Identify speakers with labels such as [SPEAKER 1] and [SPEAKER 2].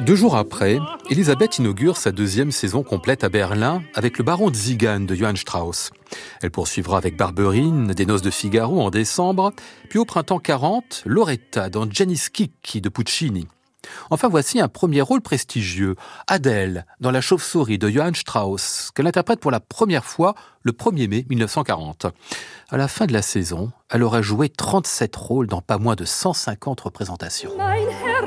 [SPEAKER 1] 2 jours après, Elisabeth inaugure sa 2e saison complète à Berlin avec le baron de Zigan de Johann Strauss. Elle poursuivra avec Barberine, des Noces de Figaro en décembre, puis au printemps 40, Loretta dans Gianni Schicchi de Puccini. Enfin, voici un premier rôle prestigieux, Adèle dans La Chauve-souris de Johann Strauss, qu'elle interprète pour la première fois le 1er mai 1940. À la fin de la saison, elle aura joué 37 rôles dans pas moins de 150 représentations.